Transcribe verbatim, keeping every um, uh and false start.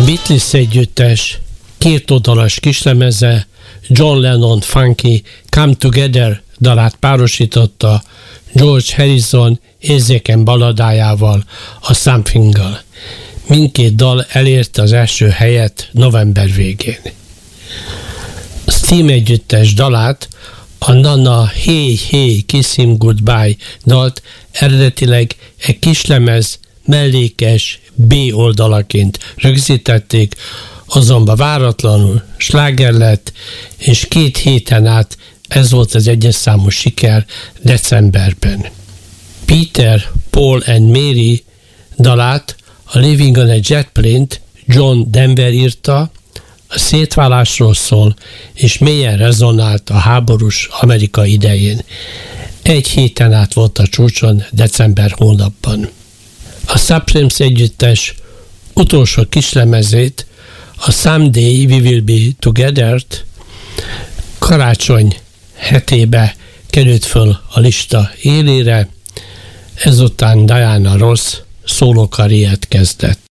Beatles együttes kétoldalas kislemeze John Lennon Funky Come Together dalát párosította George Harrison érzékeny balladájával, a Something-gal. Mindkét dal elérte az első helyet november végén. A Steam együttes dalát, a Nana Hey Hey Kiss Him Goodbye dalt eredetileg egy kislemez mellékes B oldalaként rögzítették, azonban váratlanul sláger lett, és két héten át ez volt az egyes számú siker decemberben. Peter, Paul and Mary dalát, a Living on a Jet Plane-t John Denver írta, a szétválásról szól, és mélyen rezonált a háborús Amerika idején. Egy héten át volt a csúcson december hónapban. A Supremes együttes utolsó kislemezét, a Someday We Will Be Together-t karácsony hetébe került föl a lista élére, ezután Diana Ross szólókarriert kezdett.